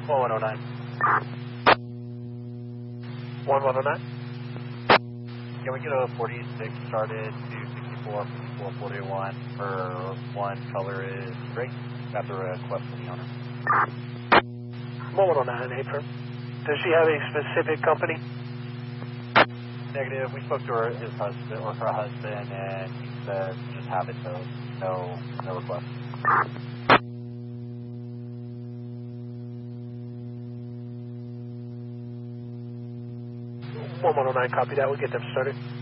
1109. 1109. Can we get a 46 started to 64, 41 for one color is gray? After a request from the owner. 1109, affirm. Does she have a specific company? Negative. We spoke to his husband or her husband, and he said just have it, so no request. 1109, copy that. We'll get them started.